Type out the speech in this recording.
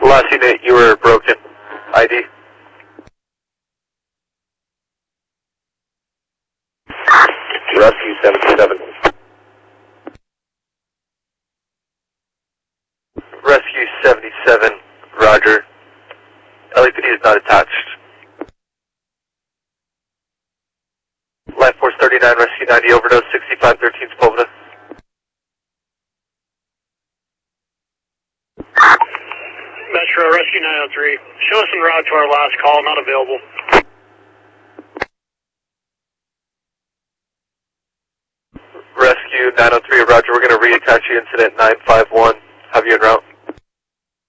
Last unit, you were broken. ID. Rescue 77. Rescue 77, roger. LAPD is not attached. Life Force 39, Rescue 90, overdose 6513 Sepulveda. Metro, Rescue 903. Show us en route to our last call, not available. Rescue 903, roger, we're going to reattach you incident 951. Have you en route?